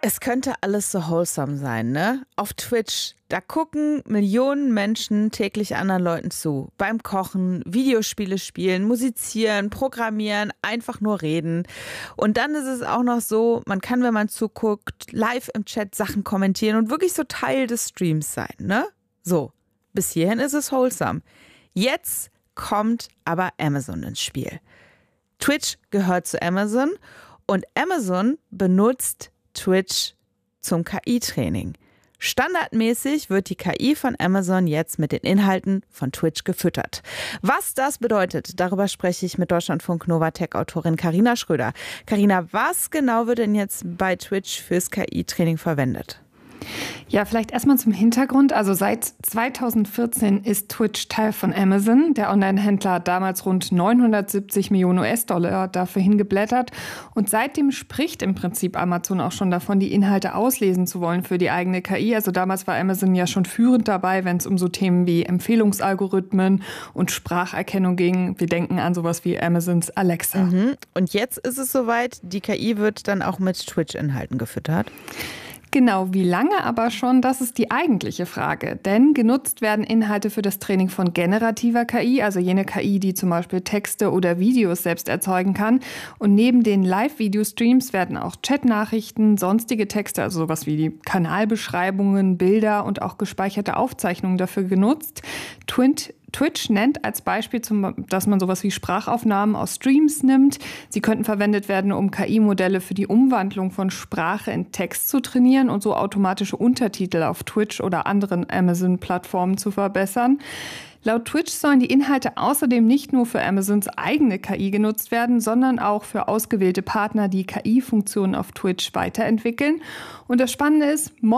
Es könnte alles so wholesome sein, ne? Auf Twitch, da gucken Millionen Menschen täglich anderen Leuten zu. Beim Kochen, Videospiele spielen, musizieren, programmieren, einfach nur reden. Und dann ist es auch noch so, man kann, wenn man zuguckt, live im Chat Sachen kommentieren und wirklich so Teil des Streams sein, ne? So, bis hierhin ist es wholesome. Jetzt kommt aber Amazon ins Spiel. Twitch gehört zu Amazon und Amazon benutzt Twitch zum KI-Training. Standardmäßig wird die KI von Amazon jetzt mit den Inhalten von Twitch gefüttert. Was das bedeutet, darüber spreche ich mit Deutschlandfunk Nova Tech-Autorin Carina Schröder. Carina, was genau wird denn jetzt bei Twitch fürs KI-Training verwendet? Ja, vielleicht erstmal zum Hintergrund. Also seit 2014 ist Twitch Teil von Amazon. Der Online-Händler hat damals rund 970 Millionen US-Dollar dafür hingeblättert. Und seitdem spricht im Prinzip Amazon auch schon davon, die Inhalte auslesen zu wollen für die eigene KI. Also damals war Amazon ja schon führend dabei, wenn es um so Themen wie Empfehlungsalgorithmen und Spracherkennung ging. Wir denken an sowas wie Amazons Alexa. Und jetzt ist es soweit, die KI wird dann auch mit Twitch-Inhalten gefüttert? Genau, wie lange aber schon, das ist die eigentliche Frage. Denn genutzt werden Inhalte für das Training von generativer KI, also jene KI, die zum Beispiel Texte oder Videos selbst erzeugen kann. Und neben den Live-Video-Streams werden auch Chatnachrichten, sonstige Texte, also sowas wie die Kanalbeschreibungen, Bilder und auch gespeicherte Aufzeichnungen dafür genutzt. Twitch nennt als Beispiel, dass man sowas wie Sprachaufnahmen aus Streams nimmt. Sie könnten verwendet werden, um KI-Modelle für die Umwandlung von Sprache in Text zu trainieren und so automatische Untertitel auf Twitch oder anderen Amazon-Plattformen zu verbessern. Laut Twitch sollen die Inhalte außerdem nicht nur für Amazons eigene KI genutzt werden, sondern auch für ausgewählte Partner, die KI-Funktionen auf Twitch weiterentwickeln. Und das Spannende ist,